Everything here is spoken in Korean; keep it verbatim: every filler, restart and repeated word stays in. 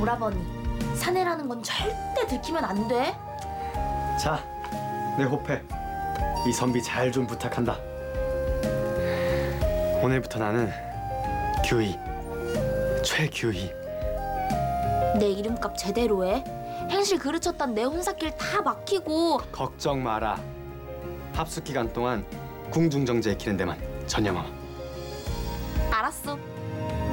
오라버니, 사내라는 건 절대 들키면 안 돼. 자, 내 호패. 이 선비 잘 좀 부탁한다. 오늘부터 나는 규희, 최규희. 내 이름값 제대로 해. 행실 그르쳤단 내 혼사길 다 막히고. 걱정 마라. 합숙 기간 동안 궁중정제 익히는 데만 전념하마. 알았어.